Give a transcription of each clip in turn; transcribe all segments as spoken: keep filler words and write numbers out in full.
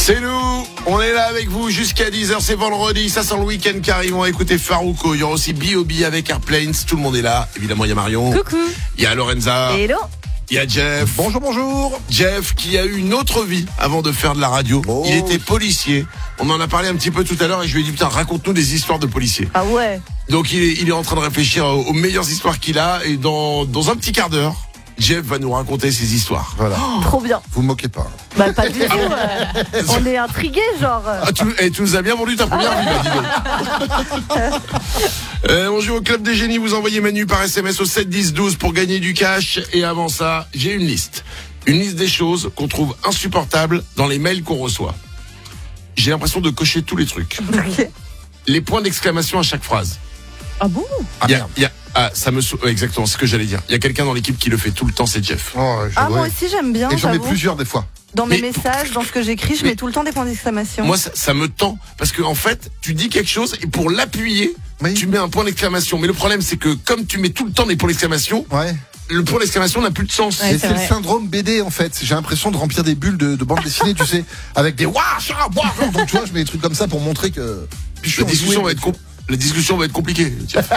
C'est nous, on est là avec vous jusqu'à dix heures, c'est vendredi, ça sent le week-end qui arrive, on va écouter Farouko, il y aura aussi B O B avec Airplanes, tout le monde est là, évidemment il y a Marion, coucou, il y a Lorenza, hello, il y a Jeff, bonjour bonjour, Jeff qui a eu une autre vie avant de faire de la radio, oh. Il était policier, on en a parlé un petit peu tout à l'heure et je lui ai dit putain raconte-nous des histoires de policiers. Ah ouais. Donc il est, il est en train de réfléchir aux, aux meilleures histoires qu'il a et dans, dans un petit quart d'heure, Jeff va nous raconter ses histoires. Voilà. Oh, trop bien. Vous moquez pas. Bah pas du tout. Euh, on est intrigués, genre. Ah, tu, eh, tu nous as bien vendu ta première vie, là, dis donc. euh, on joue au Club des Génies, vous envoyez Manu par S M S au sept dix douze pour gagner du cash. Et avant ça, j'ai une liste. Une liste des choses qu'on trouve insupportables dans les mails qu'on reçoit. J'ai l'impression de cocher tous les trucs. Okay. Les points d'exclamation à chaque phrase. Ah bon? Ah, il y a, il y a, ah, ça me sou... exactement ce que j'allais dire. Il y a quelqu'un dans l'équipe qui le fait tout le temps, c'est Jeff. Oh, ah moi aussi j'aime bien. Et j'en mets j'avoue. plusieurs des fois. Dans mes mais, messages, dans ce que j'écris, je mais, mets tout le temps des points d'exclamation. Moi ça, ça me tend parce que en fait, tu dis quelque chose et pour l'appuyer, oui. Tu mets un point d'exclamation. Mais le problème c'est que comme tu mets tout le temps des points d'exclamation, ouais. Le point d'exclamation n'a plus de sens. Ouais, c'est c'est le syndrome B D en fait. J'ai l'impression de remplir des bulles de, de bande dessinée, tu sais, avec des waouh, waouh. Donc tu vois, je mets des trucs comme ça pour montrer que. Puis la discussion va être com... la discussion va être compliquée.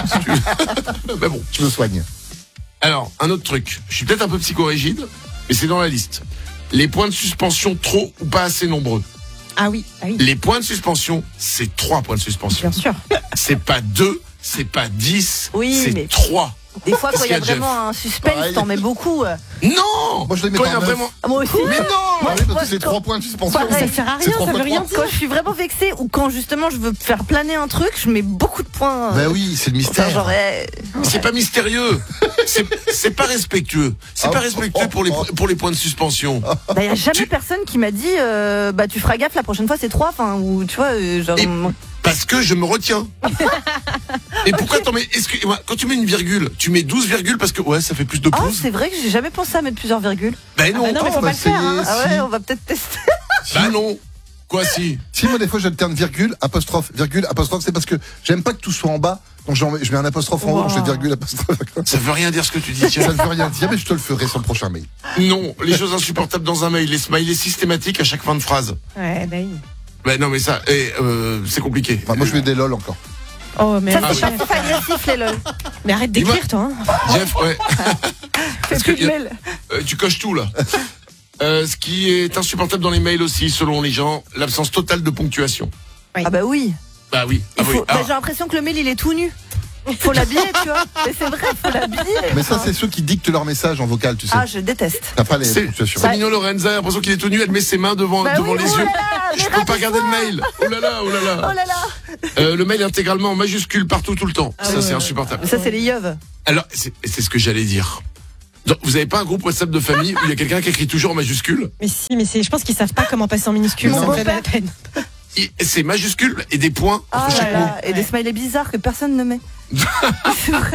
Mais bon, je me soigne. Alors un autre truc. Je suis peut-être un peu psychorigide, mais c'est dans la liste. Les points de suspension trop ou pas assez nombreux. Ah oui, ah oui. Les points de suspension, c'est trois points de suspension. Bien sûr. C'est pas deux, c'est pas dix, oui, c'est mais... trois. Des fois, quand il y a vraiment Jeff. un suspense, pareil. T'en mets beaucoup. Non. Moi, je les mets quand il y a vraiment. Ah, moi aussi. Mais non. Moi, oui, parce que c'est trois points de suspension. Pareil. Ça sert à rien, ça veut rien dire. Quand je suis vraiment vexée ou quand justement je veux faire planer un truc, je mets beaucoup de points. Bah oui, c'est le mystère. Enfin, genre, eh... C'est pas mystérieux. C'est, c'est pas respectueux. C'est ah, pas respectueux oh, pour les pour les points de suspension. Bah y a jamais tu... personne qui m'a dit euh, bah tu feras gaffe la prochaine fois c'est trois, enfin ou tu vois euh, genre. Et... Parce que je me retiens. Et pourquoi t'en mets, excuse-moi, quand tu mets une virgule, tu mets douze virgules parce que ouais, ça fait plus de pouces. Oh, c'est vrai que j'ai jamais pensé à mettre plusieurs virgules. Ben non, ah bah non, mais faut bah pas le faire. Hein. Si. Ah ouais, on va peut-être tester. Bah non. Quoi si? Si moi des fois j'alterne virgule, apostrophe, virgule, apostrophe, c'est parce que j'aime pas que tout soit en bas. Donc je mets un apostrophe en haut, wow. Je fais virgule, apostrophe. Ça veut rien dire ce que tu dis. Tiens. Ça ne veut rien dire, mais je te le ferai sur le prochain mail. Non, les choses insupportables dans un mail, les smileys systématiques à chaque fin de phrase. Ouais, bah oui. Ben non mais ça, eh, euh, c'est compliqué. Enfin, moi je mets des lol encore. Oh mais ça ah, c'est oui. Pas agressif les lol. Mais arrête d'écrire toi. Hein. Jeff, ouais. Fais plus de mail. Euh, tu coches tout là. euh, ce qui est insupportable dans les mails aussi, selon les gens, l'absence totale de ponctuation. Oui. Ah bah oui. Bah oui. Ah, faut, oui. Bah, j'ai l'impression que le mail il est tout nu. Faut l'habiller, tu vois. Mais c'est vrai, faut l'habiller. Mais ça, c'est ceux qui dictent leur message en vocal, tu sais. Ah, je déteste. T'as pas les c'est, ponctuations. C'est mignon, Lorenza, a l'impression qu'il est tout nu, elle met ses mains devant, bah devant oui, les oh yeux. Là là, je peux pas regarder le mail. Oh là là, oh là là. Oh là là. Euh, le mail intégralement en majuscule partout, tout le temps. Ah ça, ouais, c'est insupportable. Ça, c'est les yeux. Alors, c'est, c'est ce que j'allais dire. Donc, vous avez pas un groupe WhatsApp de famille où il y a quelqu'un qui écrit toujours en majuscule? Mais si, mais c'est, je pense qu'ils savent pas comment passer en minuscule. Mon ça me fait la peine. C'est majuscule et des points ah entre chaque là mot. Et ouais. Des smileys bizarres que personne ne met. C'est vrai.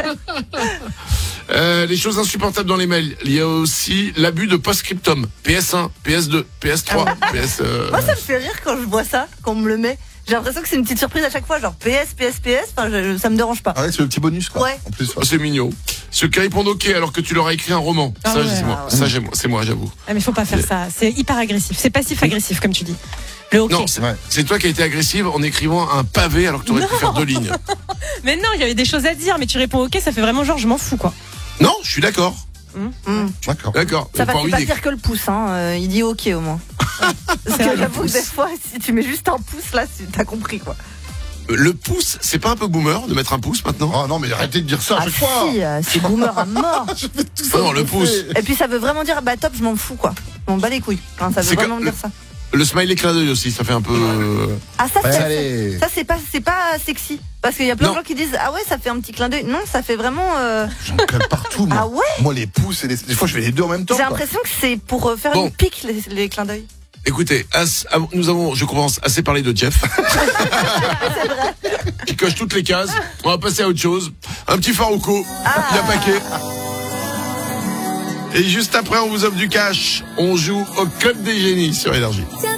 Euh, les choses insupportables dans les mails. Il y a aussi l'abus de post-scriptum. P S un, P S deux, P S trois, ah ouais. P S... Euh... Moi, ça me fait rire quand je vois ça, quand on me le met. J'ai l'impression que c'est une petite surprise à chaque fois, genre P S, P S, P S, enfin, je, ça me dérange pas. Ah ouais, c'est le petit bonus, quoi. Ouais. En plus, ouais. Oh, c'est mignon. Ceux qui répondent OK alors que tu leur as écrit un roman. Ah ça, ouais. c'est moi. Ah ouais. Ça, j'aime, c'est moi, j'avoue. Ah, mais faut pas faire ça. C'est hyper agressif. C'est passif-agressif, comme tu dis. Le OK. Non, c'est, ouais. c'est toi qui as été agressive en écrivant un pavé alors que tu aurais pu faire deux lignes. Mais non, il y avait des choses à dire, mais tu réponds OK, ça fait vraiment genre, je m'en fous, quoi. Non, je suis d'accord. Mmh. Mmh. D'accord. D'accord. Ça va pas, pas dire que le pouce, hein. Euh, il dit OK au moins. Parce que j'avoue que des fois, si tu mets juste un pouce là, t'as compris quoi. Le pouce, c'est pas un peu boomer de mettre un pouce maintenant? Oh non, mais arrêtez de dire ça à ah chaque fois. Si, euh, c'est boomer à mort. Je fais tout ça. Oh non, le pouce. Et puis ça veut vraiment dire bah top, je m'en fous quoi. Je m'en bats les couilles. Hein, ça veut c'est vraiment que, dire ça. Le smiley clin d'œil aussi, ça fait un peu. Ah ça, ouais, c'est, allez. ça c'est pas c'est pas sexy parce qu'il y a plein non. de gens qui disent ah ouais ça fait un petit clin d'œil. Non, ça fait vraiment. Euh... J'en colle partout moi. Ah ouais. Moi les pouces et les. Des fois je fais les deux en même temps. J'ai quoi. l'impression que c'est pour faire bon. une pique les, les clins d'œil. Écoutez, as, nous avons, je commence assez parlé de Jeff. C'est vrai. Qui coche toutes les cases. On va passer à autre chose. Un petit Farouko. Ah. Il y a paquet. Et juste après, on vous offre du cash. On joue au Club des Génies sur Énergie.